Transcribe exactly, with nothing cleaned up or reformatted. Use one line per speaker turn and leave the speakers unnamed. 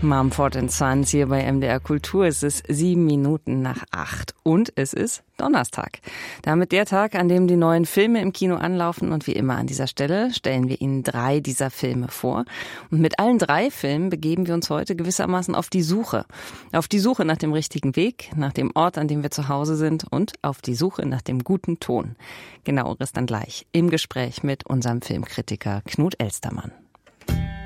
Mumford and Sons hier bei M D R Kultur. Es ist sieben Minuten nach acht und es ist Donnerstag. Damit der Tag, an dem die neuen Filme im Kino anlaufen, und wie immer an dieser Stelle stellen wir Ihnen drei dieser Filme vor. Und mit allen drei Filmen begeben wir uns heute gewissermaßen auf die Suche. Auf die Suche nach dem richtigen Weg, nach dem Ort, an dem wir zu Hause sind und auf die Suche nach dem guten Ton. Genaueres dann gleich im Gespräch mit unserem Filmkritiker Knut Elstermann.